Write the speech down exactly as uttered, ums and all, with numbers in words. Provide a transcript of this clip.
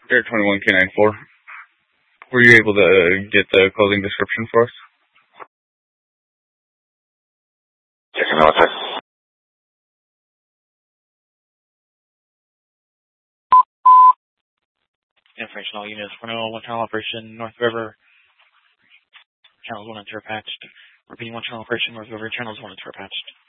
Air twenty-one K nine four. Were you able to get the clothing description for us? Checking military. Information all units. one oh one channel operation, North River. Channels one and two are patched. Repeating one channel operation, North River. Channels one and two are patched.